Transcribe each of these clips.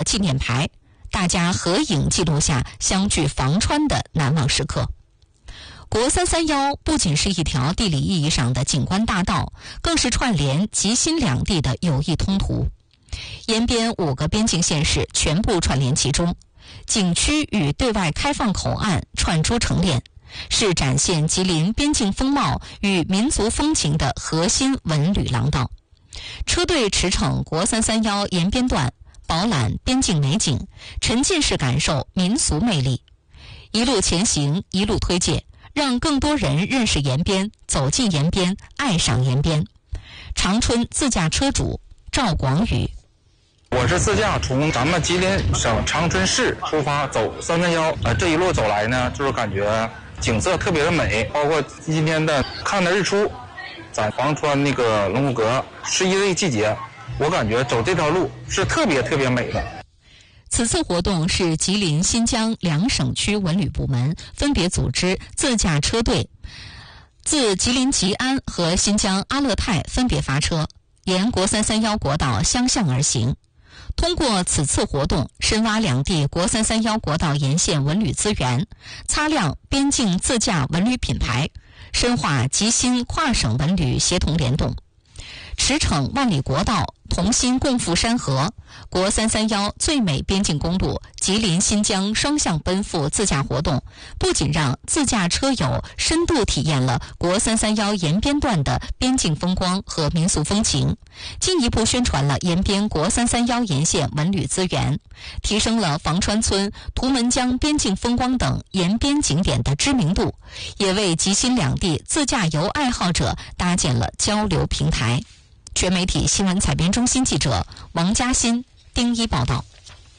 纪念牌，大家合影记录下相聚房川的难忘时刻。国331不仅是一条地理意义上的景观大道，更是串联吉新两地的友谊通途。延边5个边境县市全部串联其中，景区与对外开放口岸串珠成链，是展现吉林边境风貌与民族风情的核心文旅廊道。车队驰骋国331延边段，饱览边境美景，沉浸式感受民俗魅力。一路前行，一路推介，让更多人认识延边，走进延边，爱上延边。长春自驾车主赵广宇， 我是自驾从咱们吉林省长春市出发走331，这一路走来呢，就是感觉景色特别的美，包括今天的看的日出，在房川那个龙骨阁11月季节，我感觉走这条路是特别美的。 此次活动是吉林、新疆2省区文旅部门分别组织自驾车队，自吉林吉安和新疆阿勒泰分别发车，沿国331国道相向而行。通过此次活动，深挖两地国331国道沿线文旅资源，擦亮边境自驾文旅品牌，深化吉新跨省文旅协同联动。驰骋万里国道，同心共赴山河，国331最美边境公路吉林新疆双向奔赴自驾活动，不仅让自驾车友深度体验了国331延边段的边境风光和民俗风情，进一步宣传了延边国331沿线文旅资源，提升了房川村、图们江边境风光等延边景点的知名度，也为吉新两地自驾游爱好者搭建了交流平台。全媒体新闻采编中心记者王嘉欣、丁一报道。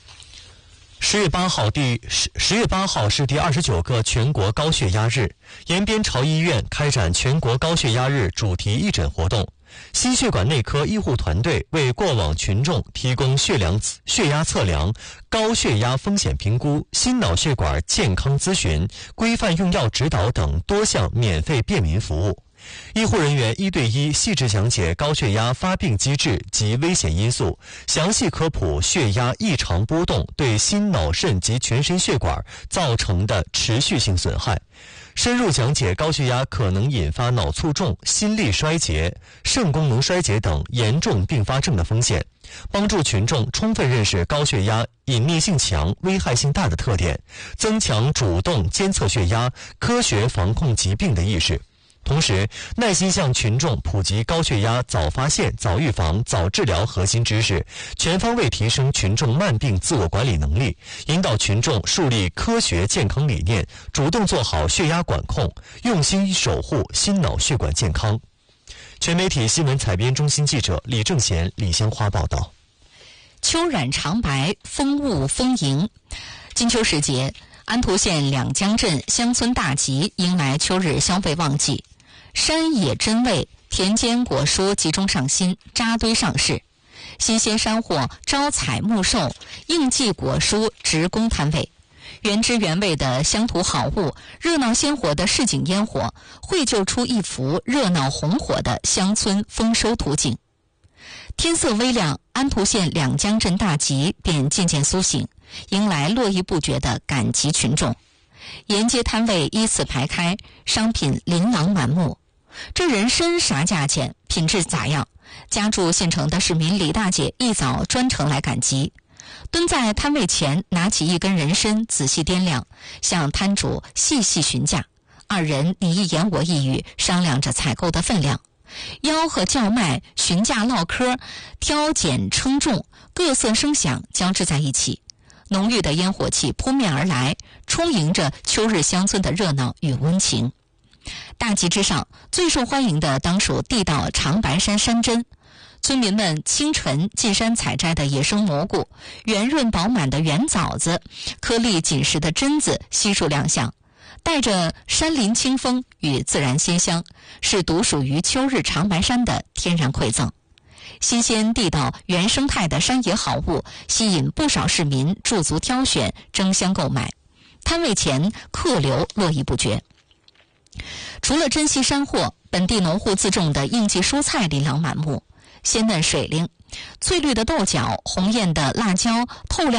10月8号是第29个全国高血压日，延边朝医院开展全国高血压日主题义诊活动。心血管内科医护团队为过往群众提供血压测量、高血压风险评估、心脑血管健康咨询、规范用药指导等多项免费便民服务。医护人员1对1细致讲解高血压发病机制及危险因素，详细科普血压异常波动对心脑肾及全身血管造成的持续性损害，深入讲解高血压可能引发脑卒中、心力衰竭、肾功能衰竭等严重并发症的风险，帮助群众充分认识高血压隐匿性强、危害性大的特点，增强主动监测血压、科学防控疾病的意识。同时，耐心向群众普及高血压早发现、早预防、早治疗核心知识，全方位提升群众慢病自我管理能力，引导群众树立科学健康理念，主动做好血压管控，用心守护心脑血管健康。全媒体新闻采编中心记者李正贤、李香花报道。 秋染长白，风物丰盈。金秋时节，安图县两江镇乡村大集迎来秋日消费旺季，山野珍味、田间果蔬集中上新，扎堆上市。新鲜山货招采募售，应季果蔬直供摊位。原汁原味的乡土好物，热闹鲜活的市井烟火，绘就出一幅热闹红火的乡村丰收图景。天色微亮，安图县两江镇大集便渐渐苏醒，迎来络绎不绝的赶集群众。沿街摊位依次排开，商品琳琅满目。这人参啥价钱？品质咋样？家住县城的市民李大姐一早专程来赶集，蹲在摊位前，拿起一根人参仔细掂量，向摊主细细询价。二人你一言我一语，商量着采购的分量。吆喝叫卖、询价唠嗑、挑拣称重，各色声响交织在一起，浓郁的烟火气扑面而来，充盈着秋日乡村的热闹与温情。大集之上，最受欢迎的当属地道长白山山珍。村民们清晨进山采摘的野生蘑菇，圆润饱满的圆枣子，颗粒紧实的榛子悉数亮相，带着山林清风与自然鲜香，是独属于秋日长白山的天然馈赠。新鲜地道原生态的山野好物，吸引不少市民驻足挑选，争相购买。摊位前客流络绎不绝。除了珍稀山货，本地农户自种的应季蔬菜琳琅满目，鲜嫩水灵，翠绿的豆角、红艳的辣椒，透亮